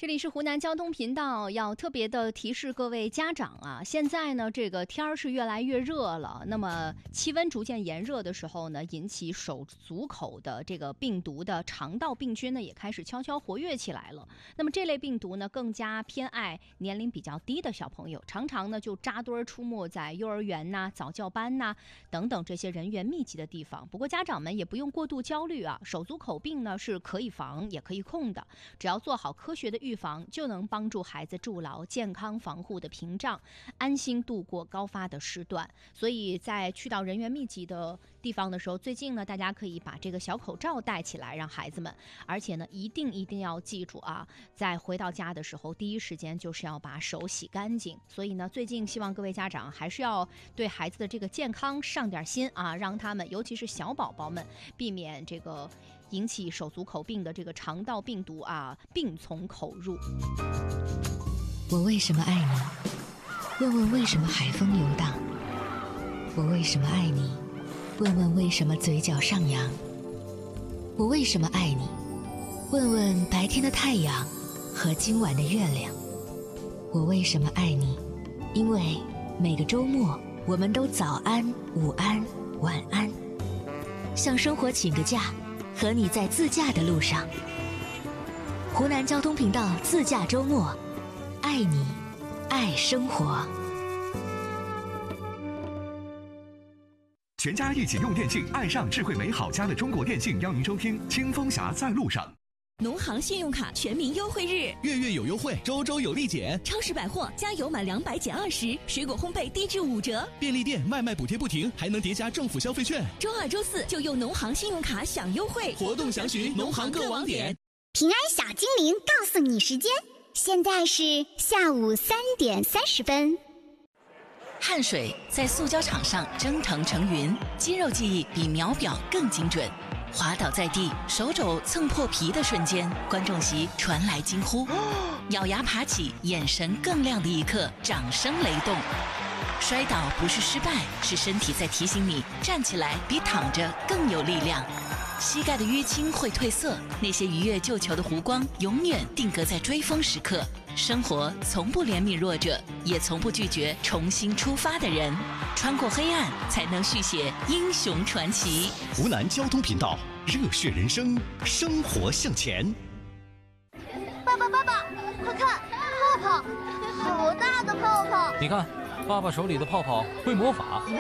这里是湖南交通频道，要特别的提示各位家长啊，现在呢这个天儿是越来越热了，那么气温逐渐炎热的时候呢，引起手足口的这个病毒的肠道病菌呢也开始悄悄活跃起来了。那么这类病毒呢更加偏爱年龄比较低的小朋友，常常呢就扎堆出没在幼儿园呐、早教班呐等等这些人员密集的地方。不过家长们也不用过度焦虑啊，手足口病呢是可以防也可以控的，只要做好科学的预防，就能帮助孩子筑牢健康防护的屏障，安心度过高发的时段。所以在去到人员密集的地方的时候，最近呢大家可以把这个小口罩戴起来让孩子们，而且呢一定要记住啊，在回到家的时候第一时间就是要把手洗干净。所以呢最近希望各位家长还是要对孩子的这个健康上点心啊，让他们尤其是小宝宝们避免这个引起手足口病的这个肠道病毒啊病从口入。 我为什么爱你？问问为什么海风游荡？我为什么爱你？问问为什么嘴角上扬？我为什么爱你？问问白天的太阳和今晚的月亮。我为什么爱你？因为每个周末我们都早安、午安、晚安，向生活请个假，和你在自驾的路上。湖南交通频道自驾周末，爱你，爱生活。 全家一起用电信，爱上智慧美好家的中国电信，邀您收听清风侠在路上。 农行信用卡全民优惠日， 月月有优惠，周周有立减。 超市百货加油满200减20，水果烘焙低至5折。 便利店外卖补贴不停，还能叠加政府消费券。 周2、周4就用农行信用卡享优惠， 活动详询农行各网点。 平安小精灵告诉你时间，现在是下午3点30分。 汗水在塑胶场上蒸腾成云，肌肉记忆比秒表更精准。滑倒在地，手肘蹭破皮的瞬间，观众席传来惊呼。咬牙爬起，眼神更亮的一刻，掌声雷动。摔倒不是失败，是身体在提醒你站起来比躺着更有力量。膝盖的淤青会褪色，那些愉悦救球的弧光永远定格在追风时刻。生活从不怜悯弱者，也从不拒绝重新出发的人。穿过黑暗，才能续写英雄传奇。 湖南交通频道，热血人生，生活向前。 爸爸，快看，泡泡，好大的泡泡！ 你看，爸爸手里的泡泡会魔法。